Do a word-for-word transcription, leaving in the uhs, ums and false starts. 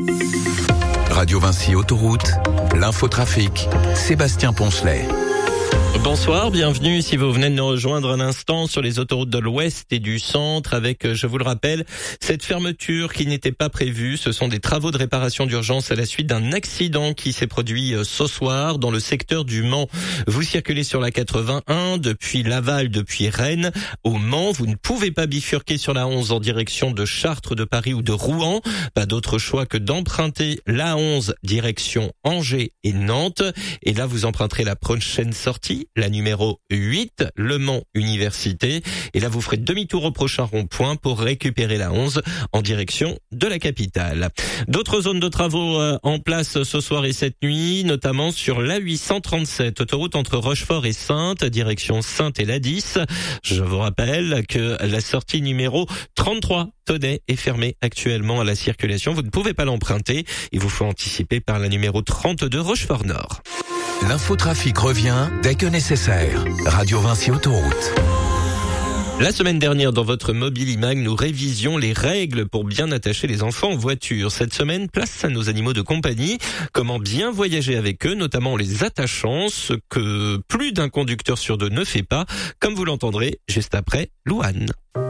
Radio Vinci Autoroute, l'infotrafic, Sébastien Poncelet. Bonsoir, bienvenue si vous venez de nous rejoindre un instant sur les autoroutes de l'Ouest et du Centre avec, je vous le rappelle, cette fermeture qui n'était pas prévue. Ce sont des travaux de réparation d'urgence à la suite d'un accident qui s'est produit ce soir dans le secteur du Mans. Vous circulez sur la quatre-vingt-un depuis Laval, depuis Rennes au Mans. Vous ne pouvez pas bifurquer sur la onze en direction de Chartres, de Paris ou de Rouen. Pas d'autre choix que d'emprunter la onze direction Angers et Nantes. Et là, vous emprunterez la prochaine sortie, la numéro huit, Le Mans Université. Et là, vous ferez demi-tour au prochain rond-point pour récupérer la onze en direction de la capitale. D'autres zones de travaux euh, en place ce soir et cette nuit, notamment sur l'A huit cent trente-sept, autoroute entre Rochefort et Saintes, direction Saintes et la dix. Je vous rappelle que la sortie numéro trente-trois Tonnet est fermée actuellement à la circulation. Vous ne pouvez pas l'emprunter. Il vous faut anticiper par la numéro trente-deux Rochefort Nord. L'infotrafic revient dès que nécessaire. Radio Vinci Autoroute. La semaine dernière, dans votre Mobilimag, nous révisions les règles pour bien attacher les enfants en voiture. Cette semaine, place à nos animaux de compagnie. Comment bien voyager avec eux, notamment en les attachant, ce que plus d'un conducteur sur deux ne fait pas, comme vous l'entendrez juste après Louane.